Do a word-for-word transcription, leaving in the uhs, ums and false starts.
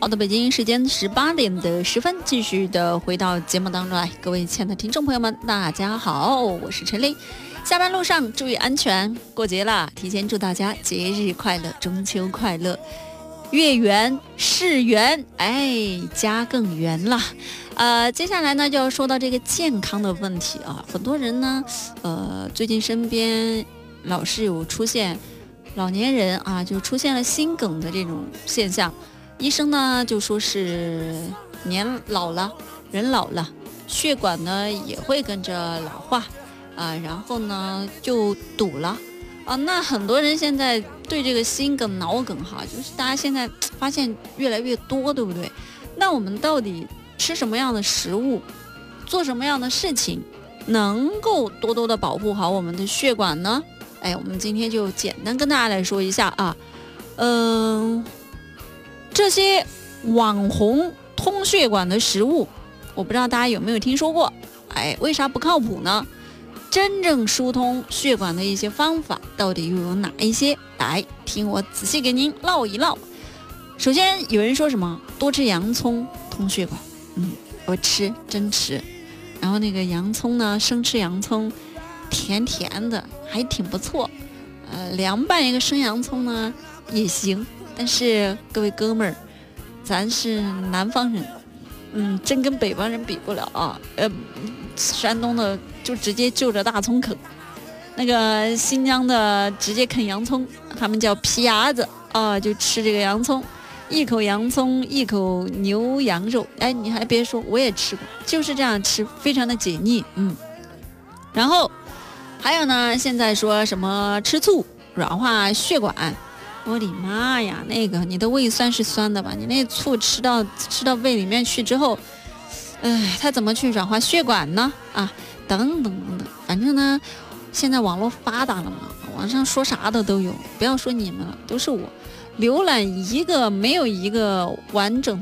的，北京时间十八点的十分，继续的回到节目当中来。各位亲爱的听众朋友们，大家好，我是陈琳。下班路上注意安全，过节了，提前祝大家节日快乐，中秋快乐，月圆事圆，哎，家更圆了。呃，接下来呢就要说到这个健康的问题啊，很多人呢，呃，最近身边老是有出现老年人啊，就出现了心梗的这种现象，医生呢就说是年老了，人老了，血管呢也会跟着老化啊，然后呢就堵了啊。那很多人现在对这个心梗、脑梗哈，就是大家现在发现越来越多，对不对？那我们到底吃什么样的食物，做什么样的事情，能够多多的保护好我们的血管呢？哎，我们今天就简单跟大家来说一下啊，嗯、呃，这些网红通血管的食物，我不知道大家有没有听说过？哎，为啥不靠谱呢？真正疏通血管的一些方法，到底又有哪一些？来，听我仔细给您唠一唠。首先，有人说什么多吃洋葱通血管，嗯，我吃，真吃。然后那个洋葱呢，生吃洋葱，甜甜的，还挺不错。呃，凉拌一个生洋葱呢也行，但是各位哥们儿，咱是南方人，嗯，真跟北方人比不了啊。呃，山东的就直接就着大葱啃，那个新疆的直接啃洋葱，他们叫皮牙子啊，就吃这个洋葱。一口洋葱，一口牛羊肉，哎，你还别说，我也吃过，就是这样吃，非常的解腻，嗯。然后还有呢，现在说什么吃醋软化血管，我的妈呀，那个你的胃酸是酸的吧？你那醋吃到吃到胃里面去之后，哎，它怎么去软化血管呢？啊，等等等等，反正呢，现在网络发达了嘛，网上说啥的都有，不要说你们了，都是我。浏览一个没有一个完整